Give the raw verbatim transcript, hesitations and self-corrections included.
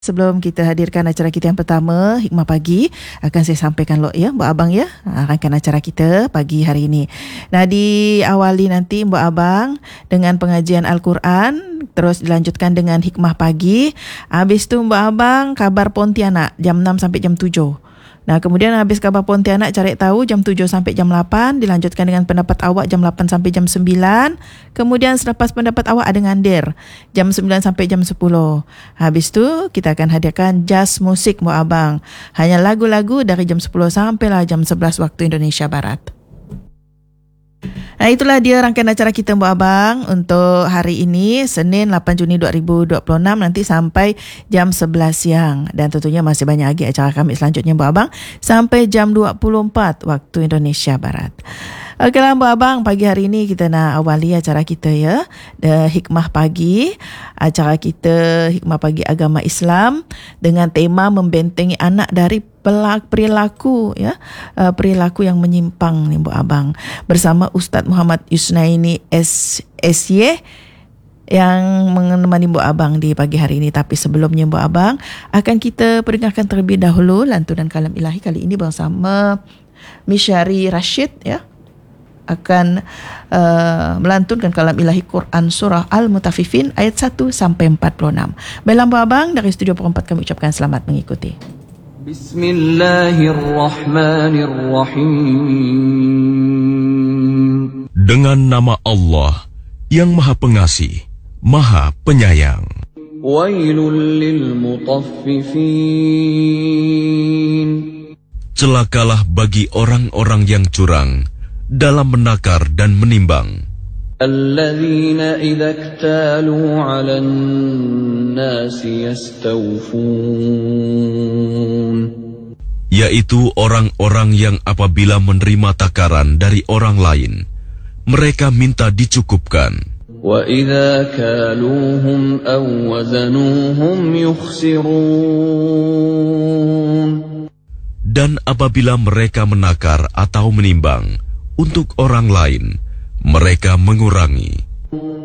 Sebelum kita hadirkan acara kita yang pertama, Hikmah Pagi, akan saya sampaikan Lok ya, Mbak Abang ya, akan acara kita pagi hari ini. Nah, diawali nanti Mbak Abang dengan pengajian Al-Quran, terus dilanjutkan dengan Hikmah Pagi. Habis tu Mbak Abang Khabar Pontianak jam enam sampai jam tujuh. Nah, kemudian habis Khabar Pontianak cari tahu jam tujuh sampai jam lapan, dilanjutkan dengan pendapat awak jam lapan sampai jam sembilan. Kemudian selepas pendapat awak ada ngadir jam sembilan sampai jam sepuluh. Habis tu kita akan hadirkan jazz musik Mbak Abang. Hanya lagu-lagu dari jam sepuluh sampailah jam sebelas waktu Indonesia Barat. Nah, itulah dia rangkaian acara kita Mbak Abang untuk hari ini, Senin lapan Juni dua ribu dua puluh enam, nanti sampai jam sebelas siang. Dan tentunya masih banyak lagi acara kami selanjutnya Mbak Abang sampai jam dua puluh empat waktu Indonesia Barat. Okeylah Mbak Abang, pagi hari ini kita nak awali acara kita ya, The Hikmah Pagi. Acara kita Hikmah Pagi Agama Islam dengan tema membentengi anak dari perilaku ya, perilaku yang menyimpang ni Mbak Abang, bersama Ustaz Muhammad Yusnaini S Y yang menemani Mbak Abang di pagi hari ini. Tapi sebelumnya Mbak Abang akan kita peringatkan terlebih dahulu lantunan kalam ilahi kali ini bersama Misyari Rashid ya, akan uh, melantunkan kalam ilahi Quran surah Al-Mutaffifin ayat satu sampai empat puluh enam. Baiklah Mbak Abang, dari studio perempat kami ucapkan selamat mengikuti. Bismillahirrahmanirrahim. Dengan nama Allah yang Maha Pengasih, Maha Penyayang. Wailul lil mutaffifin. Celakalah bagi orang-orang yang curang dalam menakar dan menimbang. Alladzina idza iktalu 'alan nasi yastawfun. Yaitu orang-orang yang apabila menerima takaran dari orang lain, mereka minta dicukupkan. Wa idza kaluhum aw wazanuhum yukhsirun. Dan apabila mereka menakar atau menimbang untuk orang lain, mereka mengurangi.